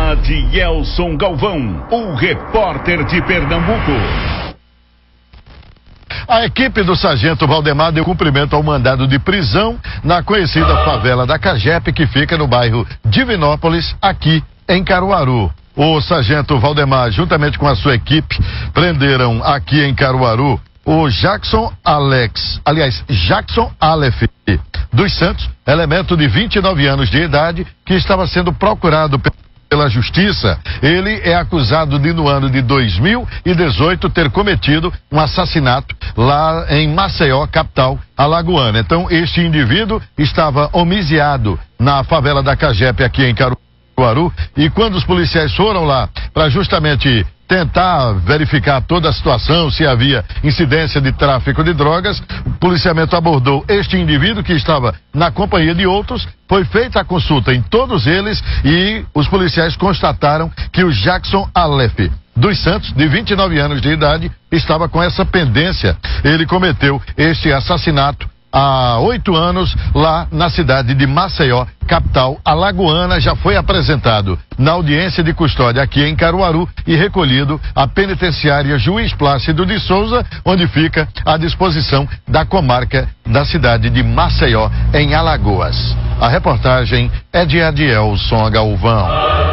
Adielson Galvão, o repórter de Pernambuco. A equipe do sargento Valdemar deu cumprimento ao mandado de prisão na conhecida favela da Cagepe, que fica no bairro Divinópolis, aqui em Caruaru. O sargento Valdemar, juntamente com a sua equipe, prenderam aqui em Caruaru o Jackson Aleph dos Santos, elemento de 29 anos de idade, que estava sendo procurado pela justiça. Ele é acusado de, no ano de 2018, ter cometido um assassinato lá em Maceió, capital alagoana. Então, este indivíduo estava homiciado na favela da Cagepe, aqui em Caruaru, e quando os policiais foram lá para justamente tentar verificar toda a situação, se havia incidência de tráfico de drogas, o policiamento abordou este indivíduo que estava na companhia de outros, foi feita a consulta em todos eles e os policiais constataram que o Jackson Aleph dos Santos, de 29 anos de idade, estava com essa pendência. Ele cometeu este assassinato há 8 anos lá na cidade de Maceió, capital alagoana. Já foi apresentado na audiência de custódia aqui em Caruaru e recolhido à penitenciária Juiz Plácido de Souza, onde fica à disposição da comarca da cidade de Maceió, em Alagoas. A reportagem é de Adielson Galvão.